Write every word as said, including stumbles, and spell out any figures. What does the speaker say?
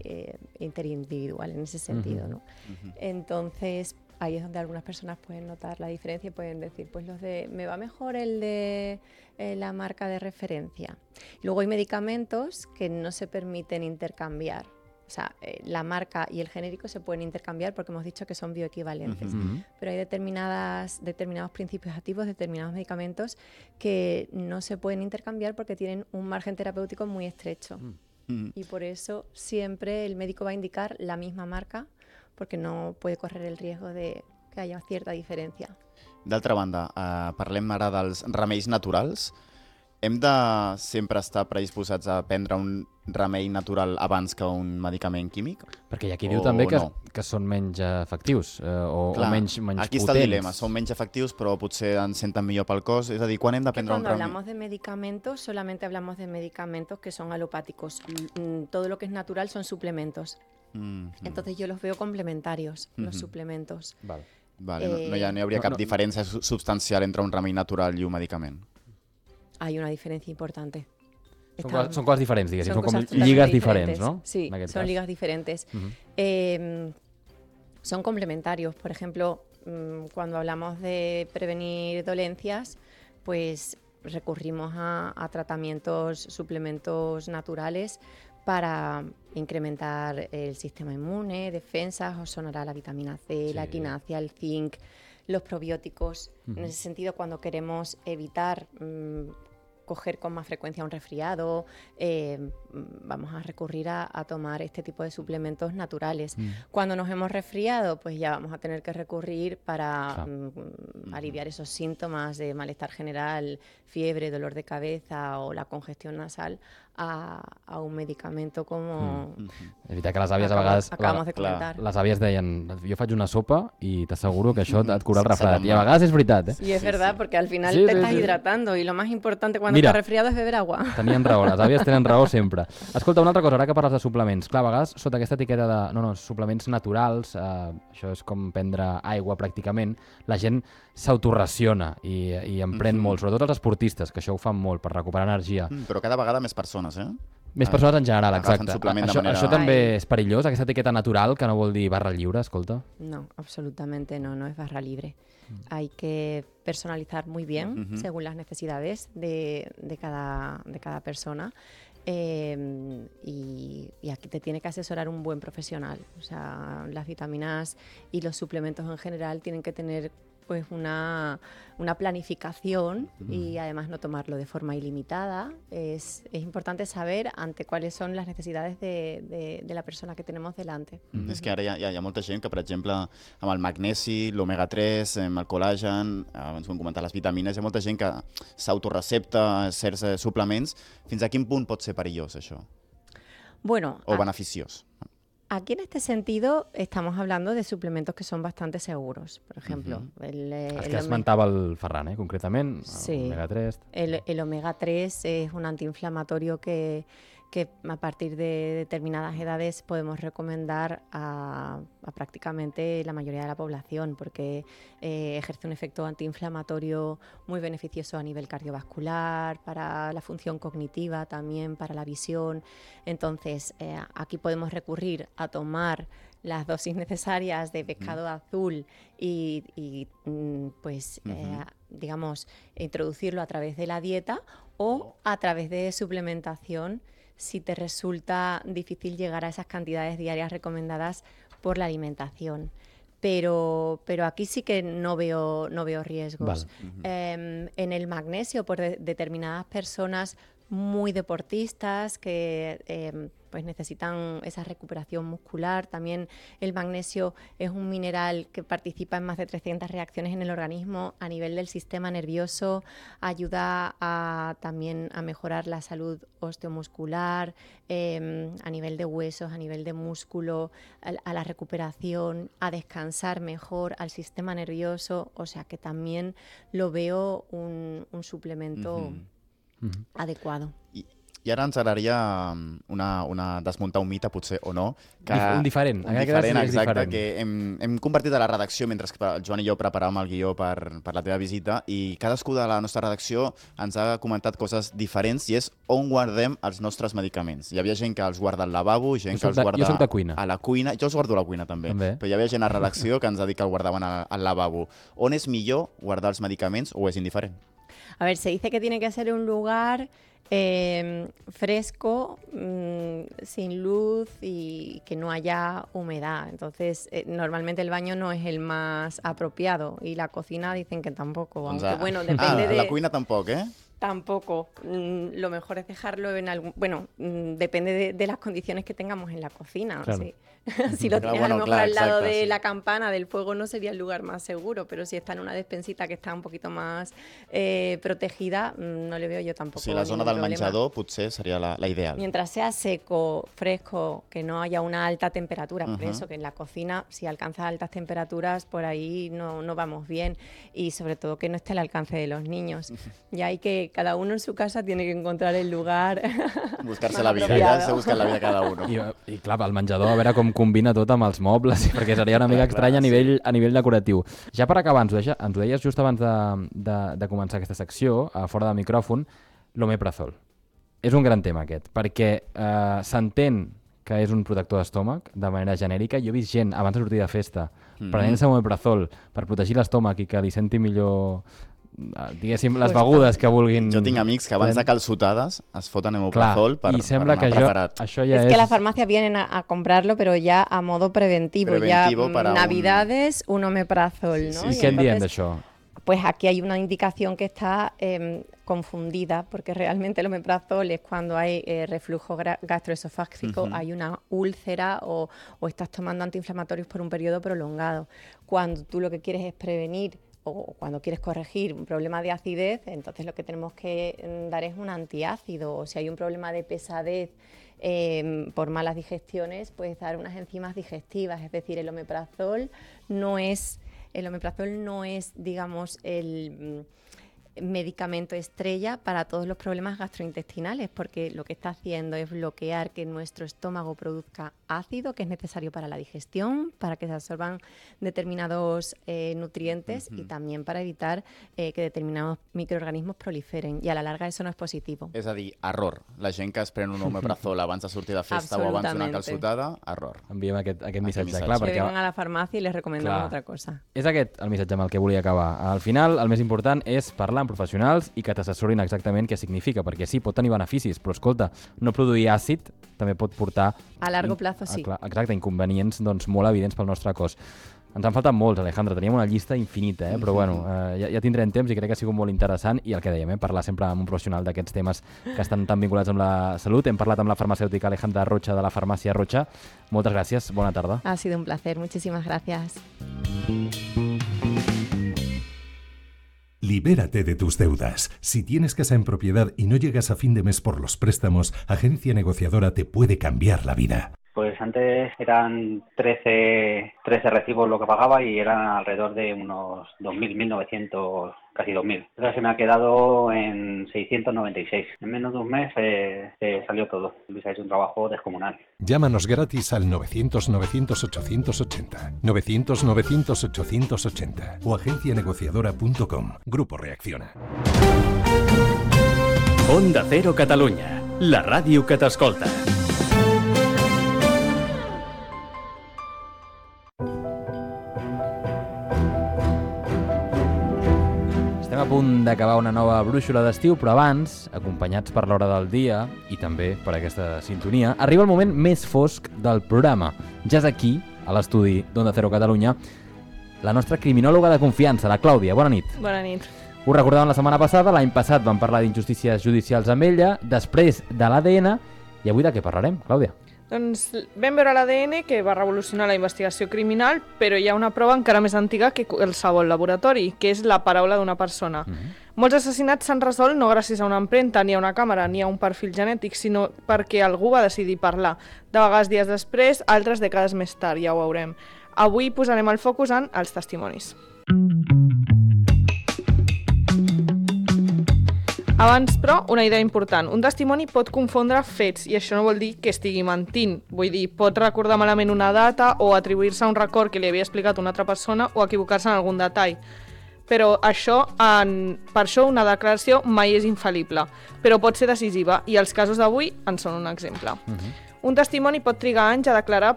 eh, interindividual en ese sentido, uh-huh. ¿no? Uh-huh. Entonces, ahí es donde algunas personas pueden notar la diferencia y pueden decir, pues los de, me va mejor el de eh, la marca de referencia. Luego hay medicamentos que no se permiten intercambiar. O sea, eh, la marca y el genérico se pueden intercambiar porque hemos dicho que son bioequivalentes. Uh-huh. Pero hay determinadas, determinados principios activos, determinados medicamentos que no se pueden intercambiar porque tienen un margen terapéutico muy estrecho. Uh-huh. Y por eso siempre el médico va a indicar la misma marca perquè no puede correr el riesgo de que haya cierta diferència. D'altra banda, eh, parlem ara dels remeis naturals. Hem de sempre estar predisposats a prendre un remei natural abans que un medicament químic? Perquè hi ha qui diu també que, no? que són menys efectius eh, o, Clar, o menys, menys aquí potents. Aquí està el dilema, són menys efectius però potser ens senten millor pel cos. És a dir, quan hem de prendre un remei? Cuando hablamos de medicamentos, solamente hablamos de medicamentos que son alopáticos. Todo lo que es natural son suplementos. Mm-hmm. Entonces yo los veo complementarios, mm-hmm. los suplementos. Vale, vale. Eh, no, no, hi ha, no hi hauria no, cap no. diferència substancial entre un remei natural i un medicament? Hay una diferencia importante. Son, Están, son cosas diferentes, diguéssim, son, son com lligues diferentes, diferents, ¿no? Sí, son cas. ligas diferentes. Uh-huh. Eh, son complementarios. Por ejemplo, cuando hablamos de prevenir dolencias, pues recurrimos a, a tratamientos, suplementos naturales para incrementar el sistema inmune, defensas, os sonará la vitamina C, sí. la quinasia, el zinc, los probióticos. Uh-huh. En ese sentido, cuando queremos evitar mmm, coger con más frecuencia un resfriado, eh, vamos a recurrir a, a tomar este tipo de suplementos naturales. Mm. Cuando nos hemos resfriado, pues ya vamos a tener que recurrir para claro. mm, aliviar esos síntomas de malestar general, fiebre, dolor de cabeza o la congestión nasal a, a un medicamento como... Mm. És veritat que les àvies acabamos, a vegades... Acabamos de comentar. Les àvies deien, jo faig una sopa i t'asseguro que això et cura el refredat. I a vegades és veritat, eh? Sí, es verdad, porque al final sí, te sí, estás sí. hidratando y lo más importante cuando Mira, estás resfriado es beber agua. Tenien raó, les àvies tenen raó sempre. Escolta, una altra cosa, ara que parles de suplements. Clar, a vegades, sota aquesta etiqueta de no, no, suplements naturals, eh, això és com prendre aigua pràcticament, la gent s'autoraciona i, i en pren mm-hmm. molt, sobretot els esportistes, que això ho fan molt per recuperar energia. Mm, però cada vegada més persones, eh? Més persones en general, exacte. Això, manera... això també és perillós, aquesta etiqueta natural, que no vol dir barra lliure, escolta? No, absolutamente no, no es barra libre. Mm. Hay que personalizar muy bien, mm-hmm. según las necesidades de, de, cada, de cada persona. Eh, y, y aquí te tiene que asesorar un buen profesional. O sea, las vitaminas y los suplementos en general tienen que tener pues una, una planificación mm. y además no tomarlo de forma ilimitada. Es, es importante saber ante cuáles son las necesidades de, de, de la persona que tenemos delante. Mm. Mm. És que ara hi ha, hi ha molta gent que, per exemple, amb el magnesi, l'omega tres, amb el col·lagen, abans ho hem comentat, les vitamines, hi ha molta gent que s'autorecepta certs suplements. Fins a quin punt pot ser perillós, això? Bueno, o beneficiós? Aquí en este sentido estamos hablando de suplementos que son bastante seguros. Por ejemplo, uh-huh. el, el, els que esmentava el Ferran, eh, concretament, sí, el omega tres. El, el omega tres es un antiinflamatorio que, que a partir de determinadas edades podemos recomendar a, a prácticamente la mayoría de la población porque eh, ejerce un efecto antiinflamatorio muy beneficioso a nivel cardiovascular, para la función cognitiva también, para la visión. Entonces, eh, aquí podemos recurrir a tomar las dosis necesarias de pescado uh-huh. azul y, y pues, uh-huh. eh, digamos, introducirlo a través de la dieta o a través de suplementación si te resulta difícil llegar a esas cantidades diarias recomendadas por la alimentación. Pero, pero aquí sí que no veo, no veo riesgos. Vale. Uh-huh. Eh, en el magnesio, por de, determinadas personas muy deportistas que eh, pues necesitan esa recuperación muscular. También el magnesio es un mineral que participa en más de trescientas reacciones en el organismo a nivel del sistema nervioso, ayuda a, también a mejorar la salud osteomuscular, eh, a nivel de huesos, a nivel de músculo, a, a la recuperación, a descansar mejor, al sistema nervioso, o sea que también lo veo un, un suplemento uh-huh. Uh-huh. adecuado. I, I ara ens agradaria una, una, desmuntar un mite, potser, o no. Que, un diferent. Un diferent, exacte, diferent. Que hem, hem compartit a la redacció mentre que el Joan i jo preparàvem el guió per, per la teva visita i cadascú de la nostra redacció ens ha comentat coses diferents i és on guardem els nostres medicaments. Hi havia gent que els guarda al lavabo, gent que els guarda jo soc de cuina. a la cuina. Jo els guardo a la cuina també, també, però hi havia gent a la redacció que ens ha dit que el guardaven al, al lavabo. On és millor guardar els medicaments o és indiferent? A ver, se dice que tiene que ser un lugar eh, fresco, mmm, sin luz y que no haya humedad. Entonces, eh, normalmente el baño no es el más apropiado y la cocina dicen que tampoco. Aunque, bueno, depende ah, de... la cuina tampoc, eh? Tampoco. Mm, lo mejor es dejarlo en algún... Bueno, mm, depende de, de las condiciones que tengamos en la cocina. Claro. ¿Sí? Si lo tienes bueno, a lo mejor claro, al lado exacte, de sí. la campana del fuego no sería el lugar más seguro, pero si está en una despensita que está un poquito más eh, protegida, mmm, no le veo yo tampoco Sí, la zona del problema. menjador potser seria la, la ideal. Mientras sea seco, fresco, que no haya una alta temperatura, uh-huh. Por eso que en la cocina, si alcanza altas temperaturas, por ahí no, no vamos bien y sobre todo que no esté al alcance de los niños. Y hay que, cada uno en su casa tiene que encontrar el lugar buscar-se la vida, ja se busca la vida cada uno. I, I clar, el menjador, a veure com combina tot amb els mobles, perquè seria una mica estrany a nivell, a nivell decoratiu. Ja per acabar, ens ho, deixa, ens ho deies just abans de, de, de començar aquesta secció, a fora del micròfon, l'omeprazol. És un gran tema aquest, perquè eh, s'entén que és un protector d'estómac de manera genèrica. Jo he vist gent, abans de sortir de festa, mm-hmm. prenent-se omeprazol per protegir l'estómac i que li senti millor... diguéssim, les begudes que vulguin... Jo tinc amics que abans de calçotades es foten omeprazol per, i sembla per anar que preparat. Jo, això ja es és... que las farmacias vienen a, a comprarlo, pero ya a modo preventivo. Preventivo ya para Navidades, un, un omeprazol, ¿no? Sí, sí. ¿Y qué diem d'això? Pues aquí hay una indicación que está eh, confundida, porque realmente el omeprazol es cuando hay eh, reflujo gastroesofágico, uh-huh. Hay una úlcera o, o estás tomando antiinflamatorios por un periodo prolongado. Cuando tú lo que quieres es prevenir o cuando quieres corregir un problema de acidez, entonces lo que tenemos que dar es un antiácido. O si hay un problema de pesadez eh, por malas digestiones, pues dar unas enzimas digestivas. Es decir, el omeprazol no es, el omeprazol no es, digamos, el medicamento estrella para todos los problemas gastrointestinales, porque lo que está haciendo es bloquear que nuestro estómago produzca ácido, que es necesario para la digestión, para que se absorban determinados eh, nutrientes uh-huh. Y también para evitar eh, que determinados microorganismos proliferen, y a la larga eso no es positivo. És a dir, error. La gent que es pren un omeprazol abans de sortir de festa o abans d'una calçotada, error. Enviem aquest, aquest missatge, missatge. clar, perquè... perquè... Que vengan a la farmàcia i les recomendamos otra cosa. És aquest el missatge amb el que volia acabar. Al final, el més important és parlar amb professionals i que t'assessorin exactament què significa, perquè sí, pot tenir beneficis, però escolta, no produir àcid també pot portar... A largo plazo, sí. Exacte, inconvenients doncs, molt evidents pel nostre cos. Ens han faltat molts, Alejandra, teníem una llista infinita, eh? Però bueno, eh, ja, ja tindrem temps i crec que ha sigut molt interessant, i el que dèiem, eh? Parlar sempre amb un professional d'aquests temes que estan tan vinculats amb la salut. Hem parlat amb la farmacèutica Alejandra Rocha de la farmàcia Rocha. Moltes gràcies, bona tarda. Ha sido un placer, muchísimas gracias. Libérate de tus deudas. Si tienes casa en propiedad y no llegas a fin de mes por los préstamos, Agencia Negociadora te puede cambiar la vida. Pues antes eran trece, trece recibos lo que pagaba y eran alrededor de unos dos mil, mil novecientos, casi dos mil. Ahora se me ha quedado en seiscientos noventa y seis. En menos de un mes eh, eh, salió todo. Luis ha hecho un trabajo descomunal. Llámanos gratis al novecientos, novecientos, ochocientos ochenta. novecientos, novecientos, ochocientos ochenta. O agencia negociadora punto com. Grupo Reacciona. Onda Cero Catalunya. La ràdio que t'escolta. Estem a punt d'acabar una nova brúixola d'estiu, però abans, acompanyats per l'hora del dia i també per aquesta sintonia, arriba el moment més fosc del programa. Ja és aquí, a l'estudi d'Onda Cero Catalunya, la nostra criminòloga de confiança, la Clàudia. Bona nit. Bona nit. Ho recordàvem la setmana passada, l'any passat vam parlar d'injustícies judicials amb ella, després de l'A D N, i avui de què parlarem, Clàudia? Doncs vam veure l'A D N, que va revolucionar la investigació criminal, però hi ha una prova encara més antiga que qualsevol laboratori, que és la paraula d'una persona. Mm-hmm. Molts assassinats s'han resolt no gràcies a una empremta, ni a una càmera, ni a un perfil genètic, sinó perquè algú va decidir parlar. De vegades dies després, altres dècades més tard, ja ho veurem. Avui posarem el focus en els testimonis. Abans, però, una idea important. Un testimoni pot confondre fets i això no vol dir que estigui mentint. Vull dir, pot recordar malament una data o atribuir-se a un record que li havia explicat una altra persona o equivocar-se en algun detall. Però això, en... per això una declaració mai és infal·lible, però pot ser decisiva i els casos d'avui en són un exemple. Uh-huh. Un testimoni pot trigar anys a declarar